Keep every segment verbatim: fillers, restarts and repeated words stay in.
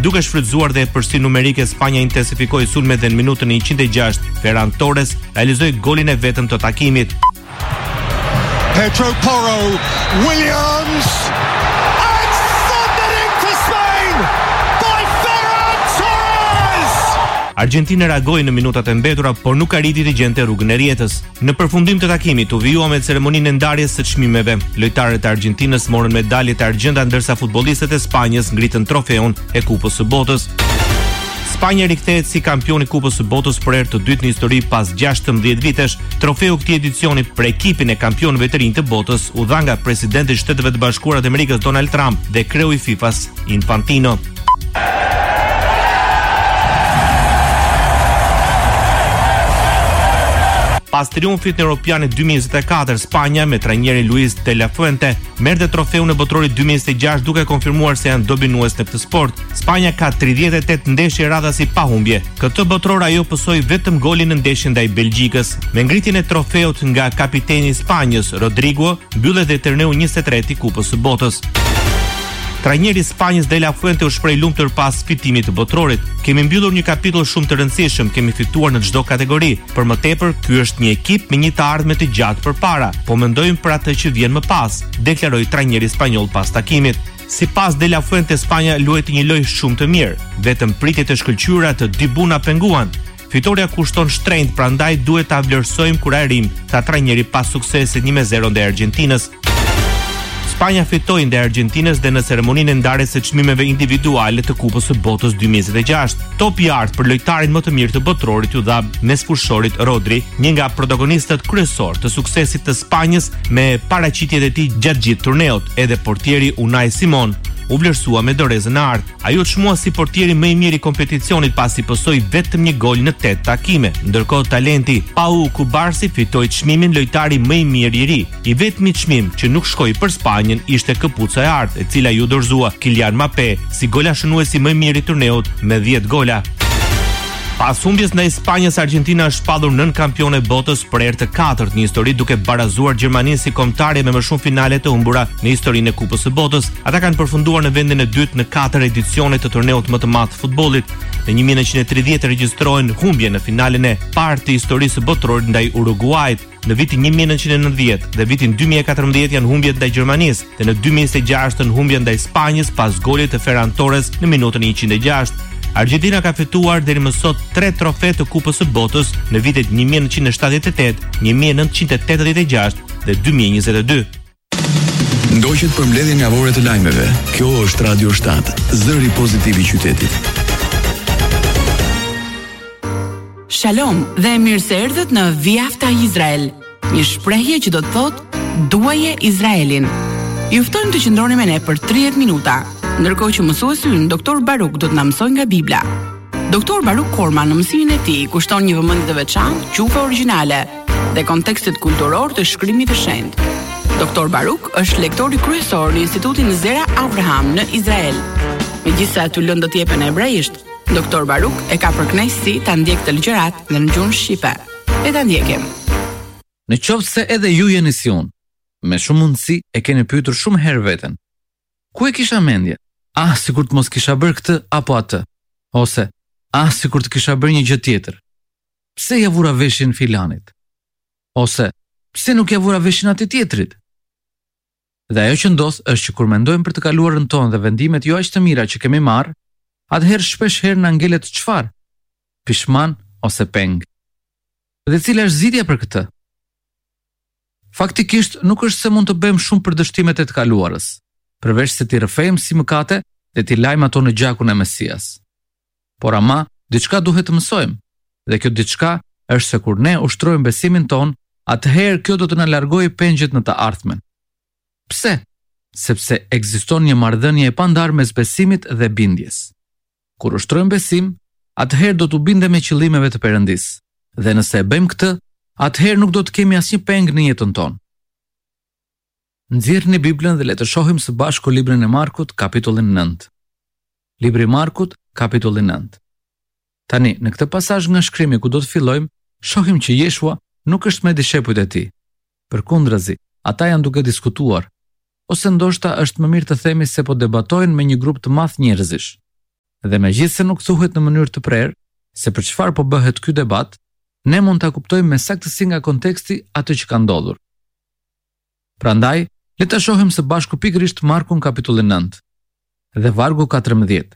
Duke shfrytzuar dhe përsi numerike, Spanja intensifikoi sulmet dhe në minutën e njëqind e gjashtë Ferran Torres realizoi golin e vetëm të takimit. Pedro Porro, Williams, and thundering for Spain by Ferran Torres! Argentina reagoi në minutat e mbetura, por nuk arriti të gjente rrugën e rjetës. Në përfundim të takimit u vijua me ceremoninë e ndarjes së çmimeve. Lojtarët e Argentinës morën medaljet e argjenda, ndërsa futbollistët e Spanjës ngritën trofeun e Kupës së Botës. Spanja rikthehet si kampion i Kupës së Botës për herë të dytë në histori pas gjashtëmbëdhjetë vitesh. Trofeu këtij edicioni për ekipin e kampionëve të rinj të botës u dha nga presidenti i Shteteve të Bashkuara të Amerikës Donald Trump dhe kreu i FIFA-s Infantino. Pas triumfit në Europianin dy mijë e njëzet e katër, Spanja me trajnerin Luis de la Fuente merrte trofeun e botrorit dy mijë e njëzet e gjashtë duke konfirmuar se janë dobinues në këtë sport. Spanja ka tridhjetë e tetë ndeshje radhasi pa humbje. Këtë botror ajo pësoi vetëm golin në ndeshjen ndaj Belgjikës. Me ngritjen e trofeut nga kapiteni i Spanjës Rodrigo, mbyllet dhe turneu njëzet e tretë i Kupës së Botës. Trajneri i Spanjës De La Fuente u shpreh lumtur pas fitimit të botrorit. Kemi mbyllur një kapitull shumë të rëndësishëm, kemi fituar në çdo kategori. Për më tepër, ky është një ekip me një të ardhme të gjatë përpara, po mendojmë për atë që vjen më pas, deklaroi trajneri spanjoll pas takimit. Sipas De La Fuente, Spanja luajti një lojë shumë të mirë, vetëm pritjet e shkëlqyera të dy buna penguan. Fitoria kushton shtrenjtë, prandaj duhet ta vlerësojmë kur arrim, tha trajneri pas suksesit një me zero ndaj Argentinës. Spanja fitoi ndaj Argentinës dhe në ceremoninë e ndarjes së çmimeve individuale të Kupës së Botës dy mijë e njëzet e gjashtë. Topi i art për lojtarin më të mirë të botrorit u dha mesfushorit Rodri, një nga protagonistët kryesor të suksesit të Spanjës me paraqitjet e tij gjatë gjithë turneut. Edhe portieri Unai Simon u vlerësua me dorezën e artë. Ai u çmua si portieri më i mirë i kompeticionit pasi posoi vetëm një gol në tetë takime. Ndërkohë talenti Pau Kubarsi fitoi çmimin lojtari më i mirë i ri. I vetmi çmim që nuk shkoi për Spanjën ishte këpuca e artë, e cila ju dorëzua Kylian Mbappé si golashënuesi më i mirë i turneut me dhjetë gola. Pas humbjes ndaj Spanjës, Argentina është shpallur nën kampione botës për herë të katërt në histori, duke barazuar Gjermaninë si kombëtare me më shumë finale të humbura në historinë e Kupës së Botës. Ata kanë përfunduar në vendin e dytë në katër edicione të turneut më të madh të futbollit. Në një mijë e nëntëqind e tridhjetë regjistrohen humbje në finalen e parë të historisë së botrorit ndaj Uruguayt. Në vitin një mijë e nëntëqind e nëntëdhjetë dhe vitin dy mijë e katërmbëdhjetë janë humbjet ndaj Gjermanisë dhe në dy mijë e njëzet e gjashtë humbja ndaj Spanjës pas golit të Ferran Torres në minutën e njëqind e gjashtë. Argentina ka fituar deri më sot tre trofe të Kupës së Botës në vitet një mijë e nëntëqind e shtatëdhjetë e tetë, një mijë e nëntëqind e tetëdhjetë e gjashtë dhe dy mijë e njëzet e dy. Ndoqët për mbledhjen javore të lajmeve. Kjo është Radio shtat, zëri pozitiv i qytetit. Shalom dhe mirë se erdhët në Vjafta Izrael, një shprehje që do të thotë duaje Izraelin. Ju ftojmë të qëndroni me ne për tridhjetë minuta. Ndërkohë që mësuesi ynë doktor Baruk do të na mësojë nga Bibla. Doktor Baruk Korma në mësimin e tij kushton një vëmendje të veçantë gjuhëve origjinale dhe kontekstit kulturor të shkrimit të shenjtë. Doktor Baruk është lektori kryesor në Institutin Zera Abraham në Izrael. Megjithëse aty lënë do të jepen në hebraisht, doktor Baruk e ka për kënaqësi ta ndjekë të ligjërat dhe në gjuhën shqipe. Le ta ndjekim. Në qoftë se edhe ju jeni si unë, me shumë mundësi e keni pyetur shumë herë veten. Ku e kisha mendje? Ah, sikur të mos kisha bërë këtë apo atë. Ose, ah, sikur të kisha bërë një gjë tjetër. Pse ja vura veshin filanit? Ose, pse nuk ja vura veshin atij tjetrit? Dhe ajo që ndodh është që kur mendojmë për të kaluarën tonë dhe vendimet jo aq të mira që kemi marrë, atëherë shpesh herë na ngelet çfarë? Pishman ose peng. Dhe cila është zgjidhja për këtë? Faktikisht nuk është se mund të bëjmë shumë për dështimet e të kaluarës, përveç se ti rrëfejmë si mëkate dhe ti lajmë ato në gjakun e Mesias. Por ama, diçka duhet të mësojmë, dhe kjo diçka është se kur ne ushtrojmë besimin ton, atëherë kjo do të na largojë pengjet në të ardhmen. Pse? Sepse ekziston një marrëdhënie e pandarë mes besimit dhe bindjes. Kur ushtrojmë besim, atëherë do të bindem me qëllimeve të Perëndis, dhe nëse e bëjmë këtë, atëherë nuk do të kemi asnjë peng në jetën tonë. Nxjerrni Biblën dhe le të shohim së bashku librin e Markut, kapitullin nëntë. Libri i Markut, kapitulli nëntë. Tani, në këtë pasazh nga shkrimi ku do të fillojmë, shohim që Jeshua nuk është me dishepujt e tij. Përkundrazi, ata janë duke diskutuar, ose ndoshta është më mirë të themi se po debatojnë me një grup të madh njerëzish. Dhe megjithse nuk thuhet në mënyrë të prerë se për çfarë po bëhet ky debat, ne mund ta kuptojmë me saktësi nga konteksti atë që ka ndodhur. Prandaj, le ta shohim së bashku pikërisht Markun kapitullin nënt dhe vargu katërmbëdhjetë.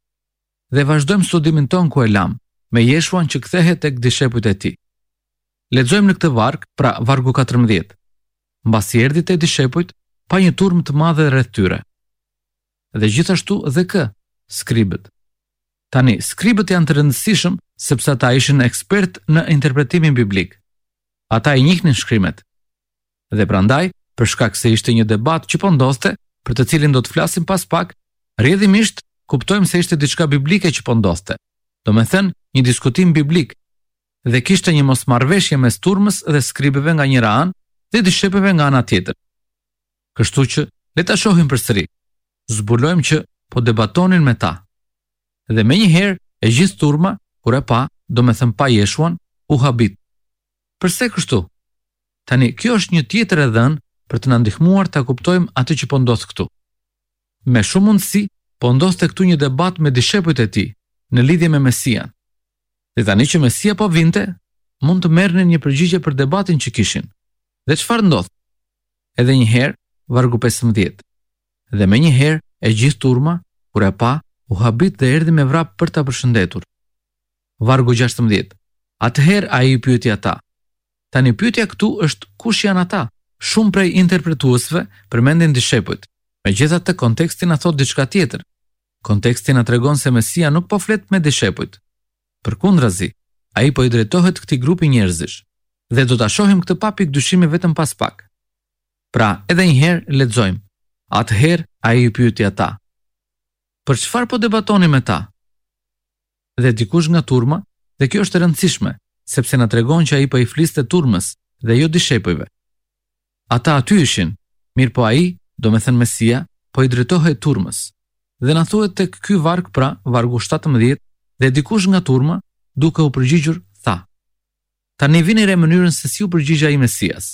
Dhe vazhdojmë studimin ton ku e lam, me Jeshuan që kthehet tek dishepujt e tij. Lexojmë në këtë varg, pra vargu katërmbëdhjetë. Mbasi erdhi te dishepujt, pa një turmë të madhe rreth tyre. Dhe gjithashtu dhe kë, skribët. Tani, skribët janë të rëndësishëm sepse ata ishin ekspert në interpretimin biblik. Ata i njihnin shkrimet. Dhe prandaj, për shkak se ishte një debat që po ndodhte, për të cilin do të flasim pas pak, rrjedhimisht kuptojmë se ishte diçka biblike që po ndodhte. Do me thënë, një diskutim biblik. Dhe kishte një mosmarrveshje mes turmës dhe skribëve nga njëra anë dhe dishepujve nga ana tjetër. Kështu që, le ta shohim përsëri. Zbulojmë që po debatonin me ta. Dhe me njëherë e gjithë turma, kur e pa, do me thëmë pa Jeshuan, u habit. Përse kështu? Tani, kjo është një tjetër e dhënë për të na ndihmuar ta kuptojmë atë që po ndodh këtu. Me shumë mundësi, po ndodhte këtu një debat me dishepujt e tij në lidhje me Mesian. Dhe tani që Mesia po vinte, mund të merrnin një përgjigje për debatin që kishin. Dhe çfarë ndodh? Edhe një herë, vargu pesëmbëdhjetë. Dhe me një herë e gjithë turma, kur e pa, u habit dhe erdhi me vrap për ta përshëndetur. Vargu gjashtëmbëdhjetë. Atëherë ai i pyeti ata. Tani pyetja këtu është kush janë ata? Shumë prej interpretuesve përmendin dishepujt. Megjithatë konteksti na thot diçka tjetër. Konteksti na tregon se Mesia nuk po flet me dishepujt. Përkundrazi, ai po i drejtohet këtij grupi njerëzish. Dhe do ta shohim këtë pa pikë dyshimi vetëm pas pak. Pra, edhe një herë lexojmë. Atëherë ai i pyeti ata. Për çfarë po debatoni me ta? Dhe dikush nga turma, dhe kjo është e rëndësishme, sepse na tregon që ai po i fliste turmës dhe jo dishepujve. Ata aty ishin, mirë po ai, do me thënë Mesia, po i drejtohej turmës. Dhe na thuhet tek ky varg, pra vargu shtatëmbëdhjetë, dhe dikush nga turma, duke u përgjigjur, tha. Tani vini re mënyrën se si u përgjigj ai Mesias.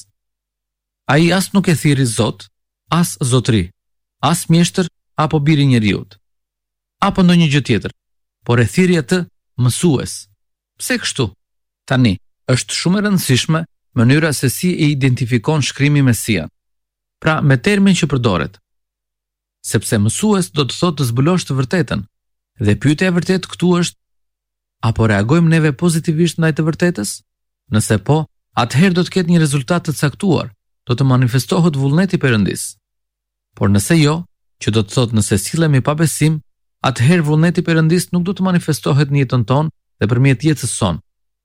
Ai as nuk e thirri Zot, as zotri, as mjeshtër apo biri i njeriut, apo ndonjë gjë tjetër, por e thirri atë mësues. Pse kështu? Tani, është shumë e rëndësishme mënyra se si e identifikon shkrimi Mesian. Pra, me termin që përdoret. Sepse mësues do të thotë të zbulosh të vërtetën, dhe pyetja e vërtetë këtu është, apo reagojmë neve pozitivisht ndaj të vërtetës? Nëse po, atëherë do të ketë një rezultat të caktuar, do të manifestohet vullneti Perëndis. Por nëse jo, që do të thotë nëse sillemi pa besim, atëherë vullneti Perëndis nuk do të manifestohet në jetën tonë dhe përmjet jetës sonë.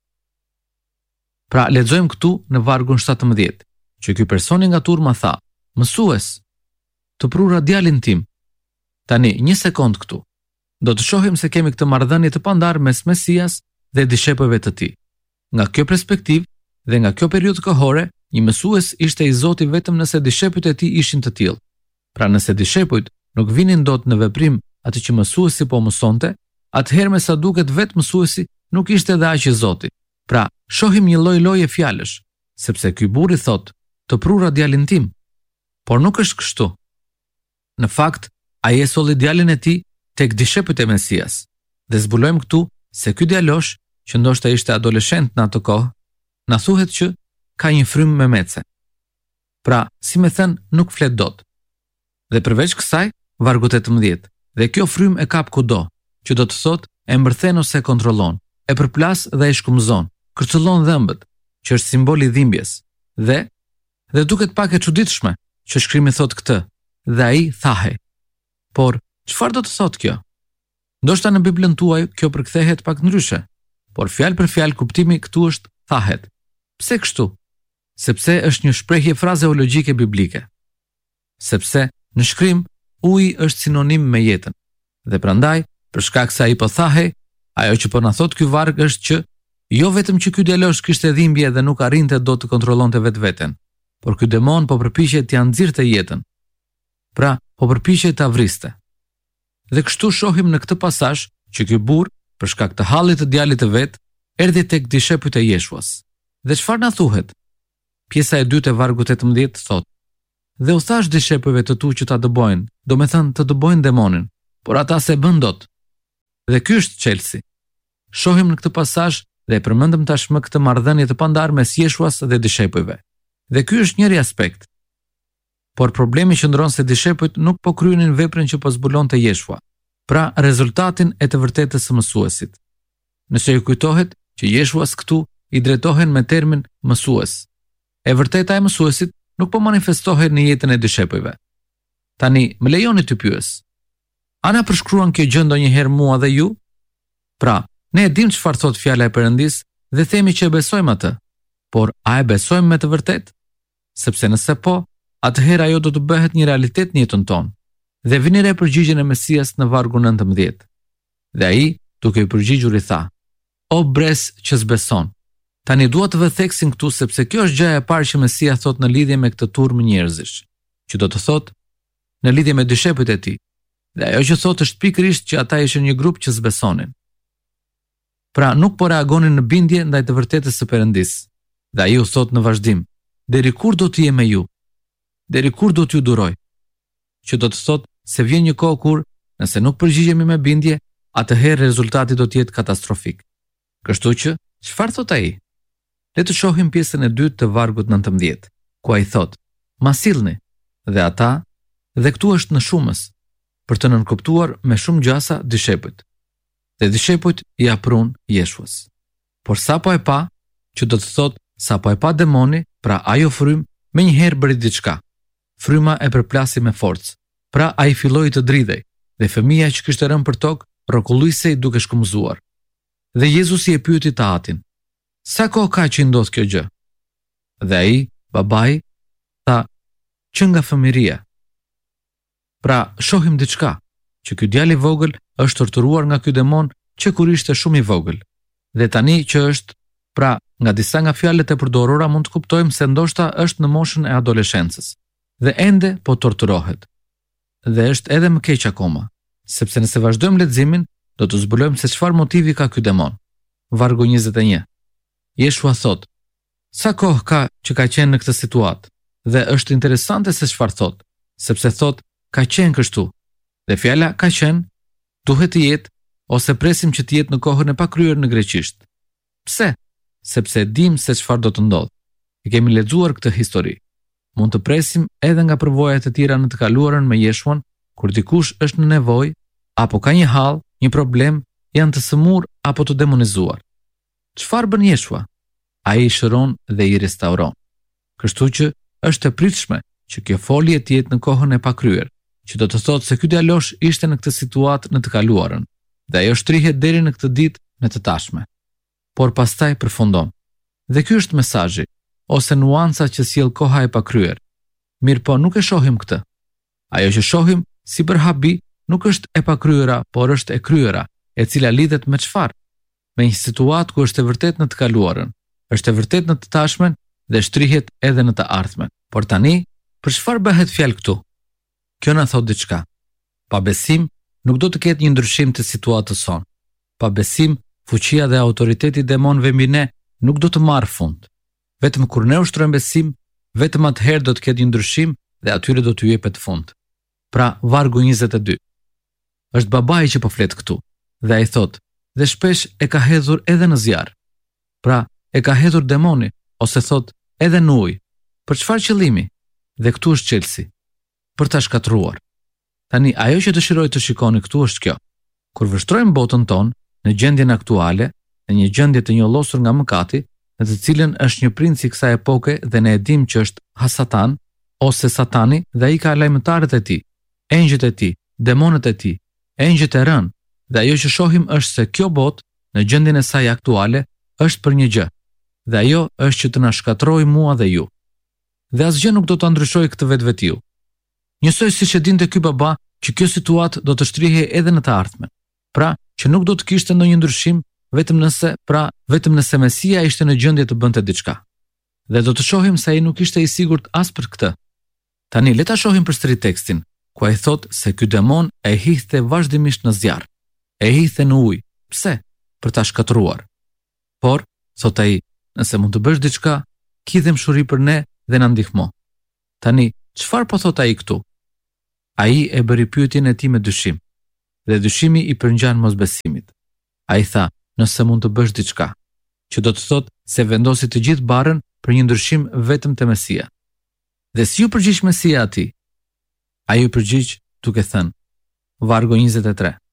Pra, lexojmë këtu në vargun shtatëmbëdhjetë, që ky personi nga turma tha: "Mësues, të prura djalin tim." Tani, një sekond këtu. Do të shohim se kemi këtë marrëdhënie të pandarë mes Mesias dhe dishepujve të tij. Nga kjo perspektivë dhe nga kjo periudhë kohore, një mësues ishte i Zotit vetëm nëse dishepujt e tij ishin të tillë. Pra nëse dishepujt nuk vinin dot në veprim atë që mësuesi po mësonte, atëherë me sa duket vetë mësuesi nuk ishte edhe aq i Zotit. Pra, shohim një lloj loje fjalësh, sepse ky burr i thot: "Të prura djalin tim." Por nuk është kështu. Në fakt, ai e solli djalin e tij tek dishepujt e Mesias. Dhe zbulojmë këtu se ky djalosh, që ndoshta ishte adoleshent në atë kohë, na thuhet që ka një frymë me mece. Pra, si me thënë, nuk flet dot. Dhe përveç kësaj, vargu tetëmbëdhjetë, dhe kjo frymë e kap kudo, që do të thotë e mbërthen ose kontrollon, e përplas dhe e shkumzon, kërcëllon dhëmbët, që është simbol i dhimbjes. Dhe dhe duket pak e çuditshme që shkrimi thot këtë, dhe ai thahej. Por çfarë do të thotë kjo? Ndoshta në Biblën tuaj kjo përkthehet pak ndryshe, por fjalë për fjalë kuptimi këtu është thahet. Pse kështu? Sepse është një shprehje frazeologjike biblike. Sepse në shkrim uji është sinonim me jetën. Dhe prandaj, për shkak se ai po thahej, ajo që po na thot ky varg është që jo vetëm që ky djalosh kishte dhimbje dhe nuk arrinte dot të kontrollonte vetveten, por ky demon po përpiqej të ia nxirrte jetën. Pra, po përpiqej ta vriste. Dhe kështu shohim në këtë pasazh që ky burr, për shkak të hallit të djalit të vet, erdhi tek dishepujt e Jeshuas. Dhe çfarë na thuhet? Pjesa e dytë e vargut tetëmbëdhjetë thotë: "Dhe u thash dishepujve të tu që ta dëbojnë, do me thënë të dëbojnë demonin, por ata se bën dot." Dhe ky është Chelsea. Shohim në këtë pasazh dhe e përmendëm tashmë këtë marrëdhënie të pandarë mes Jeshuas dhe dishepujve. Dhe ky është njëri aspekt. Por problemi qëndron se dishepujt nuk po kryenin veprën që po zbulonte Jeshua, pra rezultatin e të vërtetës së mësuesit. Nëse ju kujtohet që Jeshuas këtu i drejtohen me termin mësues. E vërteta e mësuesit nuk po manifestohet në jetën e dishepujve. Tani, më lejoni të pyes. A na përshkruan kjo gjë ndonjëherë mua dhe ju? Pra, ne e dim çfarë thot fjala e Perëndis dhe themi që e besojmë atë. Por a e besojmë me të vërtetë? Sepse nëse po, atëherë ajo do të bëhet një realitet në jetën tonë. Dhe vini re përgjigjen e Mesias në vargu nëntëmbëdhjetë. Dhe ai, duke i përgjigjur i tha: O bres që s'beson. Tani dua të vë theksin këtu sepse kjo është gjëja e parë që Mesia thot në lidhje me këtë turmë njerëzish, që do të thot në lidhje me dishepujt e tij. Dhe ajo që thot është pikërisht që ata ishin një grup që s'besonin. Pra nuk po reagonin në bindje ndaj të vërtetës së Perëndis. Dhe ai u thot në vazhdim: Deri kur do të jem me ju? Deri kur do t'ju duroj? Që do të thot se vjen një kohë kur, nëse nuk përgjigjemi me bindje, atëherë rezultati do të jetë katastrofik. Kështu që, çfarë thot ai? Le të shohim pjesën e dytë të vargut nëntëmbëdhjetë, ku ai thot: Ma sillni, dhe ata, dhe këtu është në shumës, për të nënkuptuar me shumë gjasa dishepujt. Dhe dishepujt i aprun Jeshuas. Por sapo e pa, që do të thot sapo e pa demoni, pra ajo frym, me njëherë bëri diçka. Fryma e përplasi me forcë. Pra ai filloi të dridhej, dhe fëmia që kishte rënë për tokë rrokulluisej duke shkëmzuar. Dhe Jezusi e pyeti të atin: Sa kohë ka që ndodh kjo gjë? Dhe ai, babai, tha: Që nga fëmiria. Pra, shohim diçka, që ky djalë i vogël është torturuar nga ky demon që kur ishte shumë i vogël. Dhe tani që është, pra, nga disa nga fjalët e përdorura mund të kuptojmë se ndoshta është në moshën e adoleshencës dhe ende po torturohet. Dhe është edhe më keq akoma, sepse nëse vazhdojmë leximin, do të zbulojmë se çfarë motivi ka ky demon. Vargu njëzet e një. Jeshua thot: Sa kohë ka që ka qenë në këtë situatë? Dhe është interesante se çfarë thot, sepse thot ka qenë kështu. Dhe fjala ka qenë duhet të jetë ose presim që të jetë në kohën e pakryer në greqisht. Pse? Sepse dim se çfarë do të ndodhë. E kemi lexuar këtë histori. Mund të presim edhe nga përvojat e tjera në të kaluarën me Jeshuan, kur dikush është në nevojë apo ka një hall, një problem, janë të sëmur apo të demonizuar. Çfarë bën Jeshua? Ai i shëron dhe i restauron. Kështu që është e pritshme që kjo folje të jetë në kohën e pakryer, që do të thotë se ky djalosh ishte në këtë situatë në të kaluarën, dhe ajo shtrihet deri në këtë ditë në të tashmen. Por pastaj përfundon. Dhe ky është mesazhi, ose nuanca që sjell koha e pakryer. Mirë po, nuk e shohim këtë. Ajo që shohim si për habi nuk është e pakryera, por është e kryera, e cila lidhet me çfarë? Me një situatë ku është e vërtet në të kaluarën, është e vërtet në të tashmen dhe shtrihet edhe në të ardhmen. Por tani, për çfarë bëhet fjalë këtu? Kjo na thot diçka. Pa besim nuk do të ketë një ndryshim të situatës sonë. Pa besim, fuqia dhe autoriteti i demonëve mbi ne nuk do të marrë fund. Vetëm kur ne ushtrojmë besim, vetëm atëherë do të ketë një ndryshim dhe atyre do t'u jepet fund. Pra, vargu njëzet e dy. Është babai që po flet këtu, dhe ai thot: Dhe shpesh e ka hedhur edhe në zjarr. Pra, e ka hedhur demoni, ose thot edhe në ujë. Për çfarë qëllimi? Dhe këtu është Chelsea. Për ta shkatruar. Tani, ajo që dëshiroj të shikoni këtu është kjo. Kur vështrojmë botën tonë në gjendjen aktuale, në një gjendje të njollosur nga mëkati, në të cilën është një princ i kësaj epoke dhe ne e dim që është Hasatan ose Satani, dhe ai ka lajmëtarët e tij, engjëjt e tij, demonët e tij, engjëjt e rënë, dhe ajo që shohim është se kjo botë në gjendjen e saj aktuale është për një gjë, dhe ajo është që të na shkatërrojë mua dhe ju. Dhe asgjë nuk do ta ndryshojë këtë vetvetiu. Njësoj siç e dinte ky baba që kjo situatë do të shtrihej edhe në të ardhmen. Pra, që nuk do të kishte ndonjë ndryshim vetëm nëse, pra, vetëm nëse Mesia ishte në gjendje të bënte diçka. Dhe do të shohim se ai nuk ishte i sigurt as për këtë. Tani le ta shohim përsëri tekstin, ku ai thotë se ky demon e hidhte vazhdimisht në zjarr. E hidhte në ujë. Pse? Për ta shkatruar. Por, thot ai, nëse mund të bësh diçka, kidhem shuri për ne dhe na ndihmo. Tani, çfarë po thot ai këtu? Ai e bëri pyetjen e tij me dyshim. dhe dyshimi i përngjan mosbesimit. Ai tha, nëse mund të bësh diçka, që do të thotë se vendosi të gjithë barën për një ndryshim vetëm te Mesia. Dhe si u përgjigj Mesia atij? Ai u përgjigj duke thënë, vargu njëzet e tre.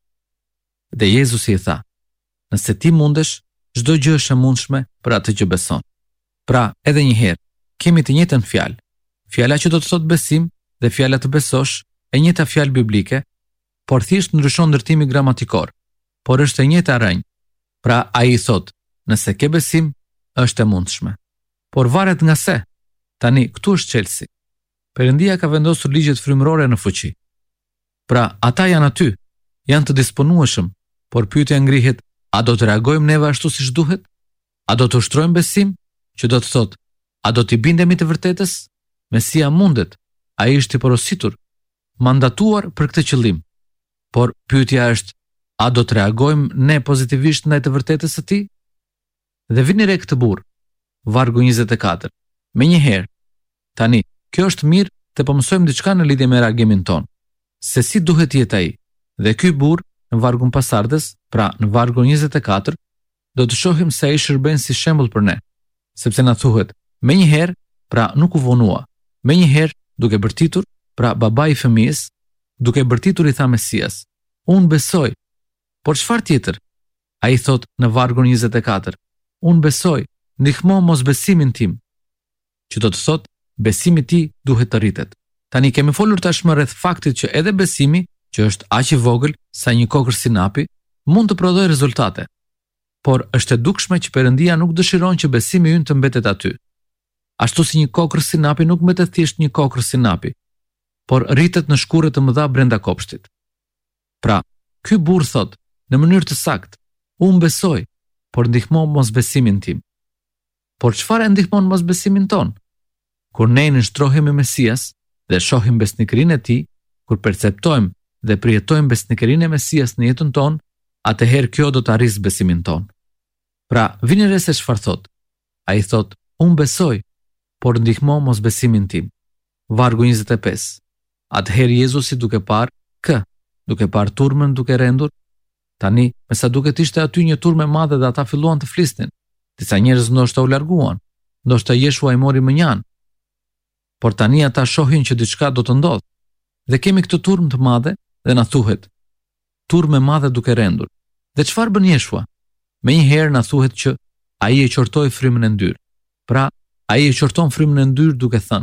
Dhe Jezusi i tha, nëse ti mundesh, çdo gjë është e mundshme për atë që beson. Pra, edhe një herë, kemi të njëjtën fjalë. Fjala që do të thotë besim dhe fjala të besosh, e njëjta fjalë biblike, por thjesht ndryshon ndërtimi gramatikor, por është e njëjta rrënjë. Pra, ai i thotë, nëse ke besim, është e mundshme. Por varet nga se. Tani, këtu është çelësi. Perëndia ka vendosur ligjet frymërore në fuqi. Pra, ata janë aty, janë të disponueshëm, por pyetja ngrihet, a do të reagojmë neve ashtu siç duhet? A do të ushtrojmë besim, që do të thotë, a do t'i bindemi të vërtetës? Mesia mundet, ai është i porositur, mandatuar për këtë qëllim. Por pyetja është, a do të reagojmë ne pozitivisht ndaj të vërtetës së tij? Dhe vini re këtë burr, vargu njëzet e katër. Menjëherë, tani, kjo është mirë të po mësojmë diçka në lidhje me reagimin ton. Se si duhet jetë ai? Dhe ky burr në vargun pasardhës, pra në vargun njëzet e katër, do të shohim se ai shërben si shembull për ne, sepse na thuhet, menjëherë, pra nuk u vonua, menjëherë duke bërtitur, pra babai i fëmijës, duke bërtitur i tha Mesias, unë besoj. Por çfarë tjetër? Ai thot në vargun njëzet e katër, unë besoj, ndihmo mosbesimin tim. Që do të thot, besimi i tij duhet të rritet. Tani kemi folur tashmë rreth faktit që edhe besimi, që është aq i vogël sa një kokër sinapi, mund të prodhojë rezultate. Por është e dukshme që Perëndia nuk dëshiron që besimi ynë të mbetet aty. Ashtu si një kokër sinapi nuk mbetet thjesht një kokër sinapi, por rritet në shkurrë të mëdha brenda kopshtit. Pra, ky burr thot, në mënyrë të saktë, unë besoj, por ndihmo mosbesimin tim. Por çfarë e ndihmon mosbesimin ton? Kur ne i nështrohemi Mesias dhe shohim besnikërinë e tij, kur perceptojmë dhe përjetojmë besnikërinë e Mesias në jetën tonë, atëherë kjo do të arrisë besimin ton. Pra, vini re se çfarë thot. Ai thot, unë besoj, por ndihmo mosbesimin tim. Vargu njëzet e pesë. Atëherë Jezusi duke parë kë, duke parë turmën duke rendur, tani, me sa duket ishte aty një turmë e madhe dhe ata filluan të flisnin. Disa njerëz ndoshta u larguan, ndoshta Jeshua i mori mënjan. Por tani ata shohin që diçka do të ndodhë. Dhe kemi këtë turmë të madhe dhe na thuhet, turmë e madhe duke rendur. Dhe çfarë bën Jeshua? Menjëherë na thuhet që ai e qortoi frymën e ndyrë. Pra, ai e qorton frymën e ndyrë duke thënë: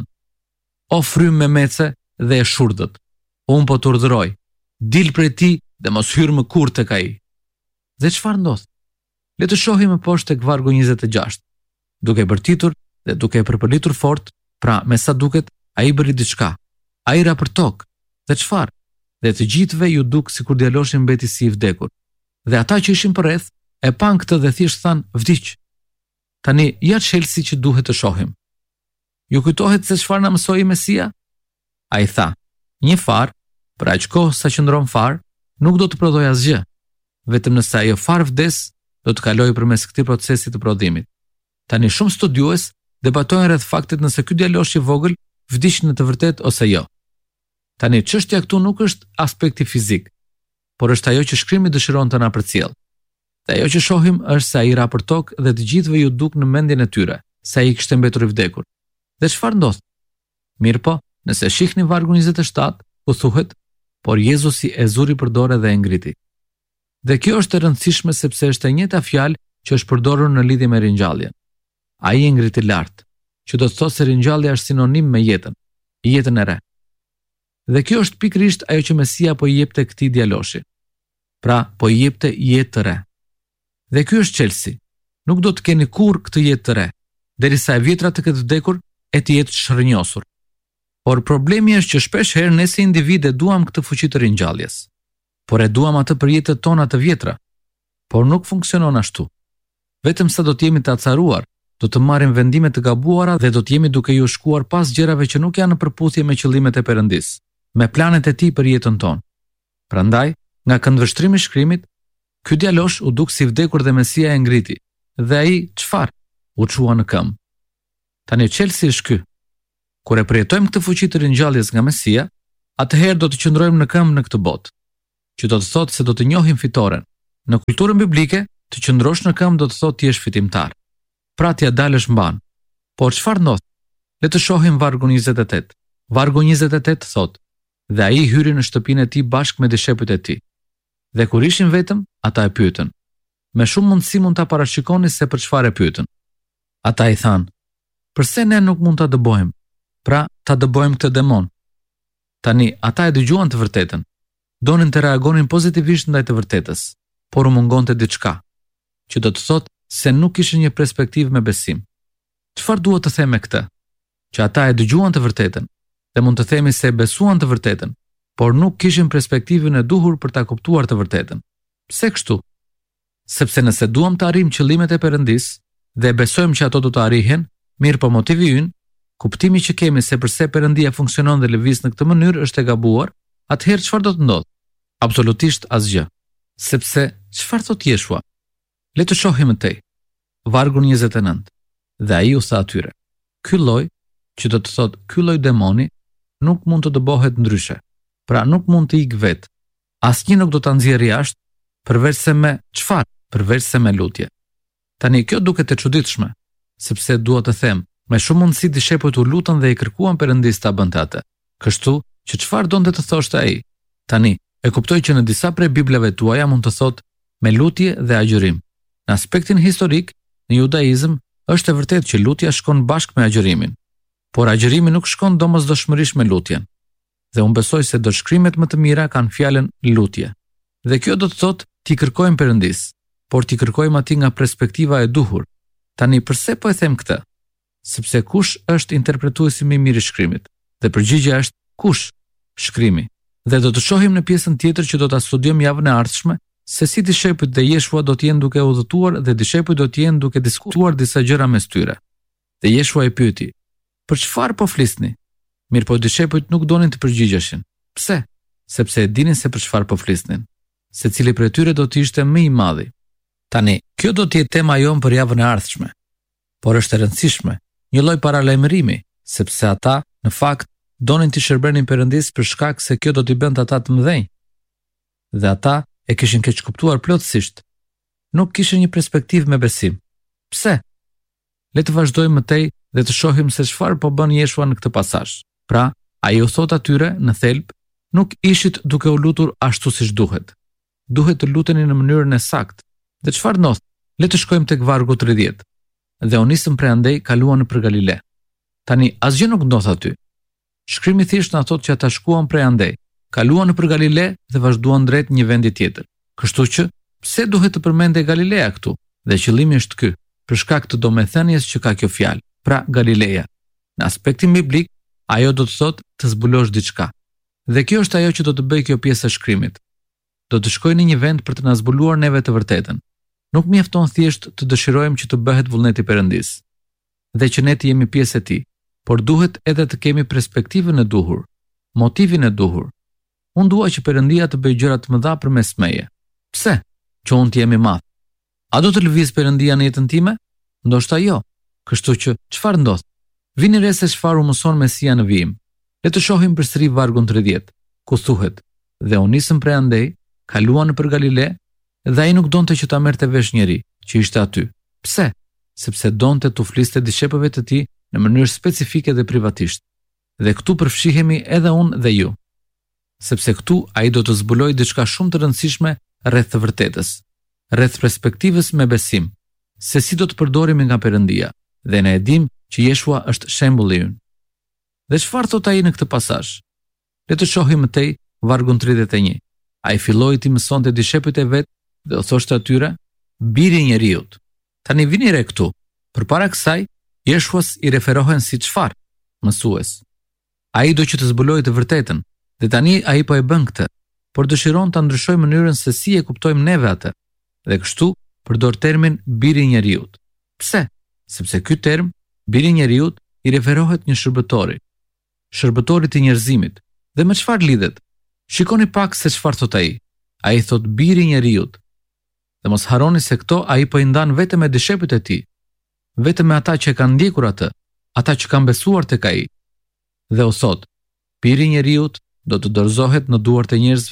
O frymë me mece dhe e shurdhët, unë po të urdhëroj, dil prej ti dhe mos hyrë më kurrë tek ai. Dhe çfarë ndodh? Le të shohim më poshtë tek vargu njëzet e gjashtë. Duke bërtitur dhe duke e përpëlitur fort, pra me sa duket, ai bëri diçka. Ai ra për tokë. Dhe çfarë? Dhe të gjithëve ju duk sikur djaloshi mbeti si i vdekur. Dhe ata që ishin përreth e pan këtë dhe thjesht thanë, vdiq. Tani, ja çelësi që duhet të shohim. Ju kujtohet se çfarë na mësoi Mesia? Ai tha, një far, për aq kohë sa qëndron far, nuk do të prodhoj asgjë. Vetëm nëse ajo far vdes, do të kalojë përmes këtij procesi të prodhimit. Tani shumë studiues debatojnë rreth faktit nëse ky djalosh i vogël vdiq në të vërtetë ose jo. Tani çështja këtu nuk është aspekti fizik, por është ajo që shkrimi dëshiron të na përcjell. Dhe ajo që shohim është se ai ra për tokë dhe të gjithëve ju duk në mendjen e tyre se ai kishte mbetur i vdekur. Dhe çfarë ndodh? Mirë po, nëse shihni vargun njëzet e shtatë, u thuhet, por Jezusi e zuri për dorë dhe e ngriti. Dhe kjo është e rëndësishme sepse është e njëjta fjalë që është përdorur në lidhje me ringjalljen. Ai e ngriti lart, që do të thotë se ringjallja është sinonim me jetën, jetën e re. Dhe kjo është pikërisht ajo që Mesia po i jepte këtij djaloshi. Pra, po i jepte jetë të re. Dhe ky është çelësi. Nuk do të keni kurrë këtë jetë të re, derisa e vjetra të ketë vdekur e të jetë shërnjosur. Por problemi është që shpesh herë ne si individë duam këtë fuqi të ringjalljes. Por e duam atë për jetët tona të vjetra. Por nuk funksionon ashtu. Vetëm sa do të jemi të acaruar, do të marrim vendime të gabuara dhe do të jemi duke ju shkuar pas gjërave që nuk janë në përputhje me qëllimet e Perëndis, me planet e tij për jetën tonë. Prandaj, nga këndvështrimi i shkrimit, ky djalosh u duk si vdekur dhe Mesia e ngriti. Dhe ai çfarë? U çua në këmbë. Tani çelësi është ky. Kur e përjetojmë këtë fuqi të ringjalljes nga Mesia, atëherë do të qëndrojmë në këmbë në këtë botë. që do të thotë se do të njohim fitoren. Në kulturën biblike, të qëndrosh në këmbë do të thotë ti je fitimtar. Pra t'ja dalësh mban. Por çfarë ndodh? Le të shohim vargu njëzet e tetë. Vargu njëzet e tetë thotë: "Dhe ai hyri në shtëpinë e tij bashkë me dishepujt e tij. Dhe kur ishin vetëm, ata e pyetën. Me shumë mundësi mund ta parashikoni se për çfarë e pyetën. Ata i thanë: "Pse ne nuk mund ta dëbojmë? Pra, ta dëbojmë këtë demon." Tani, ata e dëgjuan të vërtetën. Donin të reagonin pozitivisht ndaj të vërtetës, por u mungonte diçka, që do të thotë se nuk kishin një perspektivë me besim. Çfarë duhet të them me këtë? Që ata e dëgjuan të vërtetën, dhe mund të themi se e besuan të vërtetën, por nuk kishin perspektivën e duhur për ta kuptuar të vërtetën. Pse kështu? Sepse nëse duam të arrijmë qëllimet e Perëndisë dhe besojmë që ato do të arrihen, mirë po motivi ynë, kuptimi që kemi se përse Perëndia funksionon dhe lëviz në këtë mënyrë është e gabuar, atëherë çfarë do të ndodhë? Absolutisht asgjë. Sepse çfarë thot Jeshua? Le të shohim më tej. Vargu njëzet e nëntë. Dhe ai u tha atyre: "Ky lloj, që do të thotë ky lloj demoni, nuk mund të dëbohet ndryshe. Pra nuk mund të ikë vetë. Asnjë nuk do ta nxjerrë jashtë, përveç se me çfarë? Përveç se me lutje." Tani kjo duket e çuditshme, sepse dua të them, me shumë mundësi dishepujt u lutën dhe i kërkuan Perëndisë ta bënte atë. Kështu që çfarë donte të thoshte ai? Tani e kuptoj që në disa prej biblave tuaja mund të thotë me lutje dhe agjërim. Në aspektin historik, në judaizëm është e vërtetë që lutja shkon bashkë me agjërimin, por agjërimi nuk shkon domosdoshmërisht me lutjen. Dhe unë besoj se dëshkrimet më të mira kanë fjalën lutje. Dhe kjo do të thotë ti kërkojmë Perëndisë, por ti kërkojmë atij nga perspektiva e duhur. Tani pse po e them këtë? Sepse kush është interpretuesi më i mirë i shkrimit? Dhe përgjigjja është kush? Shkrimi. Dhe do të shohim në pjesën tjetër që do ta studiojmë javën e ardhshme se si dishepujt dhe Jeshua do të jenë duke udhëtuar dhe dishepujt do të jenë duke diskutuar disa gjëra mes tyre. Dhe Jeshua i pyeti: "Për çfarë po flisni?" Mirë po dishepujt nuk donin të përgjigjeshin. Pse? Sepse e dinin se për çfarë po flisnin. Secili prej tyre do të ishte më i madhi. Tani, kjo do të jetë tema jonë për javën e ardhshme. Por është e rëndësishme, një lloj paralajmërimi, sepse ata, në fakt, donin të shërbenin Perëndisë për shkak se kjo do t'i bënte ata të mëdhenj. Dhe ata e kishin keq kuptuar plotësisht. Nuk kishin një perspektivë me besim. Pse? Le të vazhdojmë më tej dhe të shohim se çfarë po bën Jeshua në këtë pasazh. Pra, ai u thot atyre në thelb, nuk ishit duke u lutur ashtu siç duhet. Duhet të luteni në mënyrën e saktë. Dhe çfarë ndodh? Le të shkojmë tek vargu tridhjetë. Dhe u nisën prej andej kaluan nëpër Galile. Tani asgjë nuk ndodh aty. Shkrimi thjesht na thotë që ata shkuan prej andej, kaluan nëpër Galile dhe vazhduan drejt një vendi tjetër. Kështu që pse duhet të përmendej Galilea këtu? Dhe qëllimi është ky, për shkak të domethënies që ka kjo fjalë, pra Galileja. Në aspektin biblik, ajo do të thotë të zbulosh diçka. Dhe kjo është ajo që do të bëjë kjo pjesë e shkrimit. Do të shkojë në një vend për të na zbuluar neve të vërtetën. Nuk mjafton thjesht të dëshirojmë që të bëhet vullneti i Perëndisë dhe që ne të jemi pjesë e tij, por duhet edhe të kemi perspektivën e duhur, motivin e duhur. Unë dua që Perëndia të bëjë gjëra të mëdha përmes meje. Pse? Që unë të jem i madh. A do të lëviz Perëndia në jetën time? Ndoshta jo. Kështu që çfarë ndodh? Vini re se çfarë u mëson Mesia në vijim. Le të shohim përsëri vargun tridhjetë, ku thuhet: "Dhe u nisën prej andej, kaluan nëpër Galile, dhe ai nuk donte që ta merrte vesh njeri që ishte aty." Pse? Sepse donte të fliste dishepujve të tij në mënyrë specifike dhe privatisht. Dhe këtu përfshihemi edhe unë dhe ju. Sepse këtu ai do të zbuloj diçka shumë të rëndësishme rreth të vërtetës, rreth perspektivës me besim, se si do të përdorimi nga Perëndia, dhe ne e dim që Jeshua është shembulli ynë. Dhe çfarë thot ai në këtë pasazh? Le të shohim më tej vargun tridhjetë e një. Ai filloi të mësonte dishepujt e vet dhe u thoshte atyre: "Biri i njeriut." Tani vini re këtu. Përpara kësaj, Jeshuas i referohen si çfarë? Mësues. Ai do që të zbulojë të vërtetën, dhe tani ai po e bën këtë, por dëshiron ta ndryshojë mënyrën se si e kuptojmë neve atë. Dhe kështu përdor termin biri i njeriut. Pse? Sepse ky term, biri i njeriut, i referohet një shërbëtori, shërbëtorit të njerëzimit. Dhe me çfarë lidhet? Shikoni pak se çfarë thot ai. Ai thot biri i njeriut. Dhe mos harroni se këto ai po i ndan vetëm me dishepujt e tij, vetëm me ata që kanë ndjekur atë, ata që kanë besuar tek ai. Dhe u thot: "Biri i njeriut do të dorëzohet në duart e njerëzve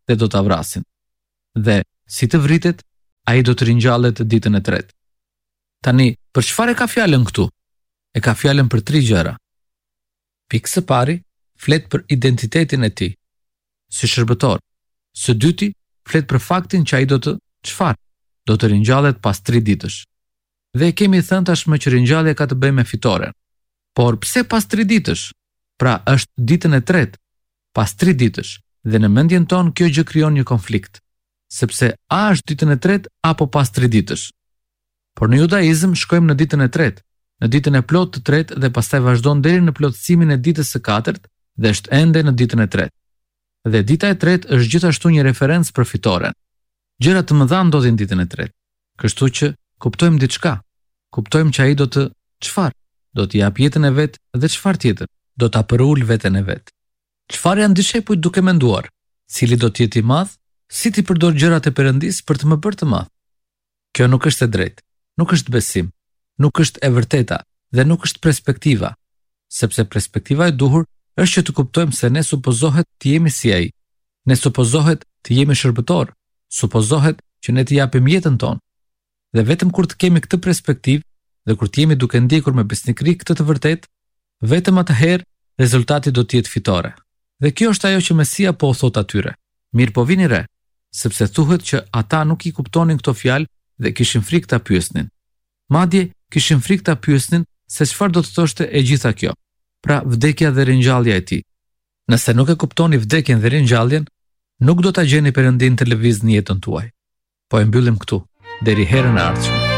dhe do ta vrasin. Dhe si të vritet, ai do të ringjallet ditën e tretë. Tani, për çfarë ka fjalën këtu? E ka fjalën për tri gjëra. Pikë së pari, flet për identitetin e tij, si shërbëtor. Së dyti, flet për faktin që ai do të çfarë? Do të ringjallet pas tri ditësh. Dhe kemi thënë tashmë që ringjallja ka të bëjë me fitoren. Por pse pas tri ditësh? Pra është ditën e tretë, pas tri ditësh, dhe në mendjen tonë kjo gjë krijon një konflikt, sepse a është ditën e tretë apo pas tri ditësh. Por në judaizëm shkojmë në ditën e tretë, në ditën e plotë të tretë dhe pastaj vazhdon deri në plotësimin e ditës së katërt dhe është ende në ditën e tretë. Dhe dita e tretë është gjithashtu një referencë për fitoren. Gjëra të mëdha ndodhin ditën e tretë. Kështu që kuptojmë diçka. Kuptojmë që ai do të çfarë? Do të jap jetën e vet dhe çfarë tjetër? Do ta përul veten e vet. Çfarë janë dishepujt duke menduar? Cili do të jetë i madh? Si ti përdor gjërat e Perëndis për të më bërë të madh? Kjo nuk është e drejtë, nuk është besim, nuk është e vërteta dhe nuk është perspektiva, sepse perspektiva e duhur është që të kuptojmë se ne supozohet të jemi si ai. Ne supozohet të jemi shërbëtor, supozohet që ne të japim jetën tonë. Dhe vetëm kur të kemi këtë perspektivë dhe kur të jemi duke ndjekur me besnikëri këtë të vërtetë, vetëm atëherë rezultati do të jetë fitore. Dhe kjo është ajo që Mesia po u thot atyre. Mirë po vini re, sepse thuhet që ata nuk i kuptonin këto fjalë dhe kishin frikë ta pyesnin. Madje kishin frikë ta pyesnin se çfarë do të thoshte e gjitha kjo. Pra vdekja dhe ringjallja e tij. Nëse nuk e kuptoni vdekjen dhe ringjalljen, nuk do ta gjeni Perëndin të lëviz në jetën tuaj. Po e mbyllim këtu, deri herën e ardhshme.